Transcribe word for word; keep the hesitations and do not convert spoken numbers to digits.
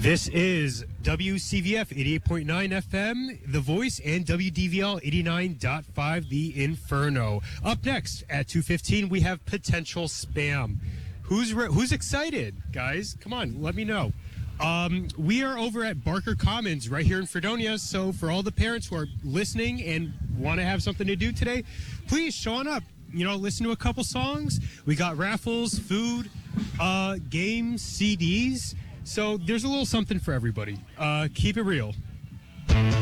This is W C V F eighty-eight point nine F M, The Voice, and W D V L eighty-nine point five, The Inferno. Up next at two fifteen, we have Potential Spam. Who's re- who's excited, guys? Come on, let me know. Um, we are over at Barker Commons right here in Fredonia, so for all the parents who are listening and want to have something to do today, please show on up. You know, listen to a couple songs. We got raffles, food, uh, games, C Ds. So there's a little something for everybody. Uh, keep it real.